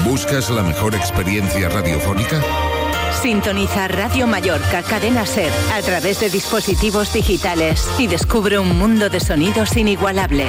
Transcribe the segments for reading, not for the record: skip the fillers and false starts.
¿Buscas la mejor experiencia radiofónica? Sintoniza Radio Mallorca Cadena SER a través de dispositivos digitales y descubre un mundo de sonidos inigualable.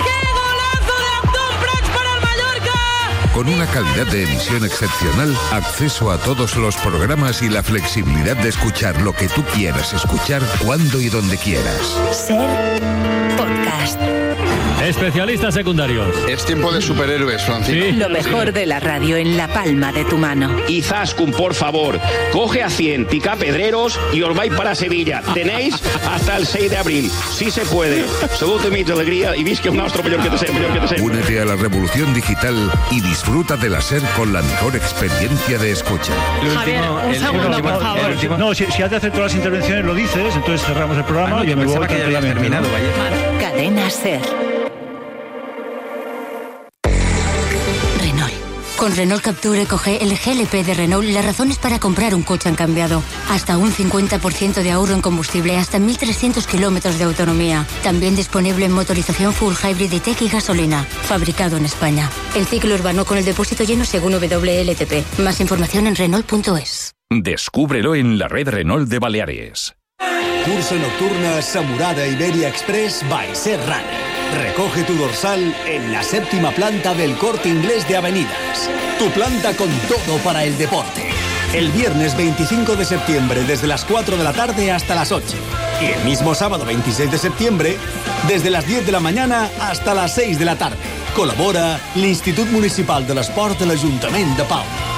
Con una calidad de emisión excepcional, acceso a todos los programas y la flexibilidad de escuchar lo que tú quieras escuchar, cuando y donde quieras. SER Podcast. Especialistas secundarios. Es tiempo de superhéroes, Francisco. Sí. Lo mejor de la radio en la palma de tu mano. Izaskun, por favor, coge a 100 picapedreros y os vais para Sevilla. Tenéis hasta el 6 de abril. Sí se puede. Segundo mi alegría y vis que un astro mayor que te sé. Únete a la revolución digital y disfruta de la SER con la mejor experiencia de escucha. Javier, un segundo, por favor. No, si has de hacer todas las intervenciones lo dices, entonces cerramos el programa. Yo pensaba que ya había terminado, vaya. Cadena SER. Con Renault Captur EcoG, el GLP de Renault, las razones para comprar un coche han cambiado. Hasta un 50% de ahorro en combustible, hasta 1.300 kilómetros de autonomía. También disponible en motorización full hybrid e-tech y gasolina. Fabricado en España. El ciclo urbano con el depósito lleno según WLTP. Más información en Renault.es. Descúbrelo en la red Renault de Baleares. Cursa nocturna Samurada Iberia Express by Serrano. Recoge tu dorsal en la 7ª planta del Corte Inglés de Avenidas. Tu planta con todo para el deporte. El viernes 25 de septiembre desde las 4 de la tarde hasta las 8. Y el mismo sábado 26 de septiembre desde las 10 de la mañana hasta las 6 de la tarde. Colabora l'Institut Municipal de l'Esport de l'Ajuntament de Palma.